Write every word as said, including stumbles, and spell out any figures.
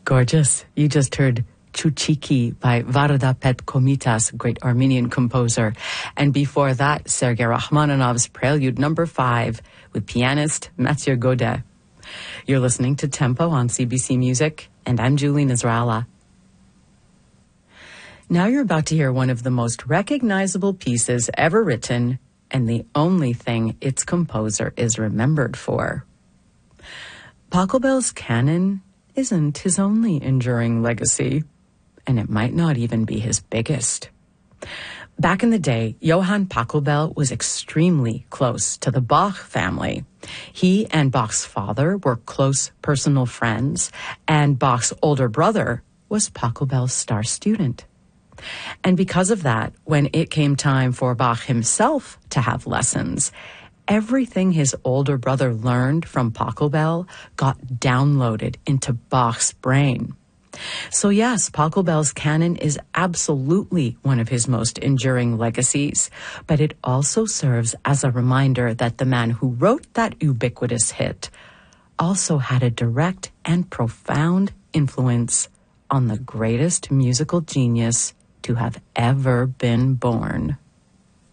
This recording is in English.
Gorgeous. You just heard Chuchiki by Varda Petkomitas, great Armenian composer. And before that, Sergei Rachmaninoff's Prelude number five with pianist Mathieu Godet. You're listening to Tempo on C B C Music, and I'm Julie Nasrallah. Now you're about to hear one of the most recognizable pieces ever written, and the only thing its composer is remembered for. Pachelbel's canon isn't his only enduring legacy, and it might not even be his biggest. Back in the day, Johann Pachelbel was extremely close to the Bach family. He and Bach's father were close personal friends, and Bach's older brother was Pachelbel's star student. And because of that, when it came time for Bach himself to have lessons, everything his older brother learned from Pachelbel got downloaded into Bach's brain. So yes, Pachelbel's canon is absolutely one of his most enduring legacies, but it also serves as a reminder that the man who wrote that ubiquitous hit also had a direct and profound influence on the greatest musical genius to have ever been born.